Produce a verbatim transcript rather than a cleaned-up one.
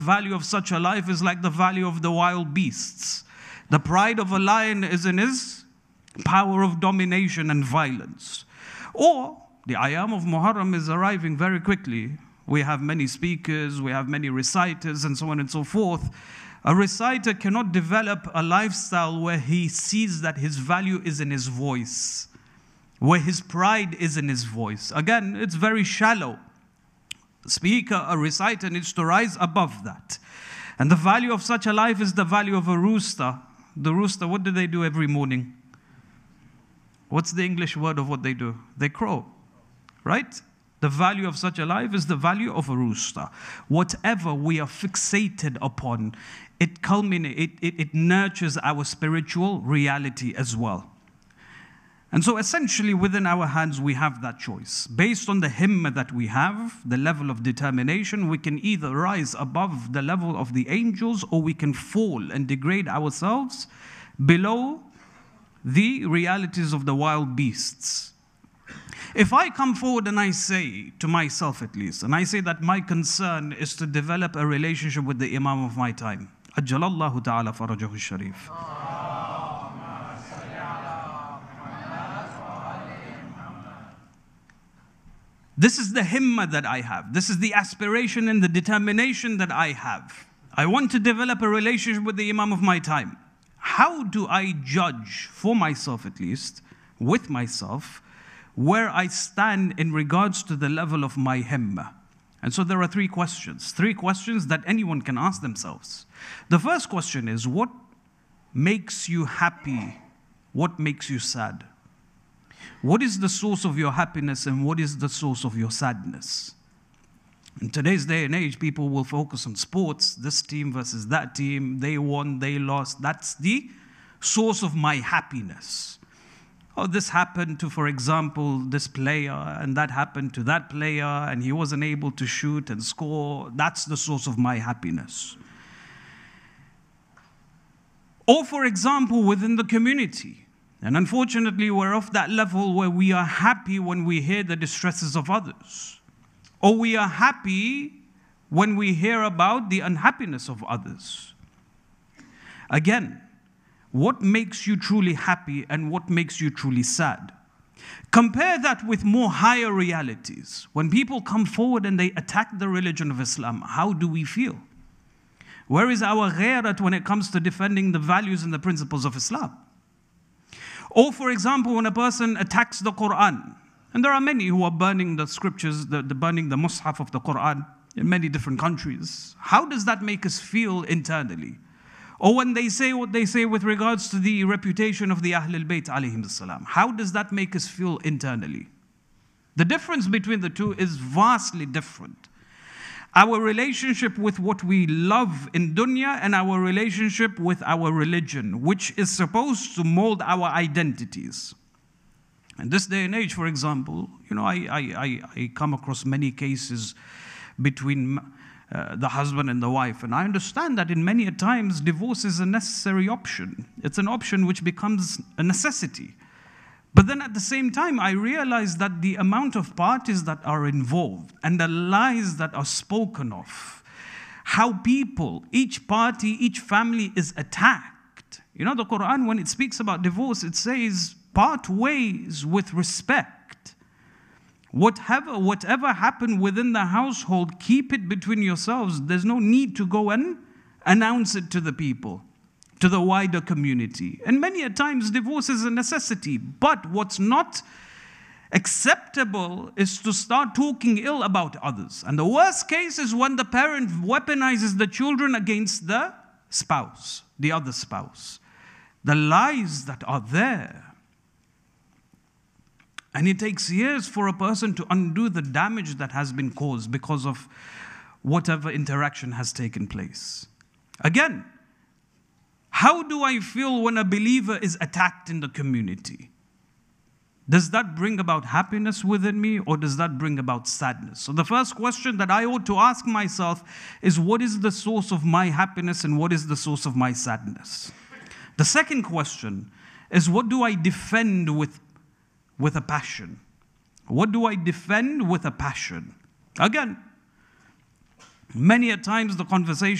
value of such a life is like the value of the wild beasts. The pride of a lion is in his power of domination and violence. Or the ayam of Muharram is arriving very quickly. We have many speakers, we have many reciters, and so on and so forth. A reciter cannot develop a lifestyle where he sees that his value is in his voice, where his pride is in his voice. Again, it's very shallow. A speaker, a reciter needs to rise above that. And the value of such a life is the value of a rooster. The rooster, what do they do every morning? What's the English word of what they do? They crow, right? The value of such a life is the value of a rooster. Whatever we are fixated upon, it culminates, it, it, it nurtures our spiritual reality as well. And so essentially within our hands we have that choice. Based on the himmah that we have, the level of determination, we can either rise above the level of the angels or we can fall and degrade ourselves below the realities of the wild beasts. If I come forward and I say, to myself at least, and I say that my concern is to develop a relationship with the Imam of my time, Ajjalallahu ta'ala farajahu sharif. This is the himmah that I have. This is the aspiration and the determination that I have. I want to develop a relationship with the Imam of my time. How do I judge, for myself at least, with myself, where I stand in regards to the level of my himmah? And so there are three questions. Three questions that anyone can ask themselves. The first question is, what makes you happy? What makes you sad? What is the source of your happiness and what is the source of your sadness? In today's day and age, people will focus on sports, this team versus that team, they won, they lost. That's the source of my happiness. Oh, this happened to, for example, this player, and that happened to that player, and he wasn't able to shoot and score. That's the source of my happiness. Or, for example, within the community. And unfortunately, we're off that level where we are happy when we hear the distresses of others. Or we are happy when we hear about the unhappiness of others. Again, what makes you truly happy and what makes you truly sad? Compare that with more higher realities. When people come forward and they attack the religion of Islam, how do we feel? Where is our ghairat when it comes to defending the values and the principles of Islam? Or, for example, when a person attacks the Quran, and there are many who are burning the scriptures, the, the burning the mushaf of the Quran in many different countries. How does that make us feel internally? Or when they say what they say with regards to the reputation of the Ahlul Bayt alayhim salam, how does that make us feel internally? The difference between the two is vastly different. Our relationship with what we love in dunya and our relationship with our religion, which is supposed to mold our identities. In this day and age, for example, you know, I, I, I, I come across many cases between uh, the husband and the wife, and I understand that in many times divorce is a necessary option. It's an option which becomes a necessity. But then at the same time, I realize that the amount of parties that are involved and the lies that are spoken of, how people, each party, each family is attacked. You know, the Quran, when it speaks about divorce, it says, part ways with respect. Whatever, whatever happened within the household, keep it between yourselves. There's no need to go and announce it to the people, to the wider community. And many a times divorce is a necessity. But what's not acceptable is to start talking ill about others. And the worst case is when the parent weaponizes the children against the spouse, the other spouse. The lies that are there. And it takes years for a person to undo the damage that has been caused because of whatever interaction has taken place. Again, how do I feel when a believer is attacked in the community? Does that bring about happiness within me or does that bring about sadness? So the first question that I ought to ask myself is, what is the source of my happiness and what is the source of my sadness? The second question is, what do I defend with, with a passion? What do I defend with a passion? Again, Many a times the conversation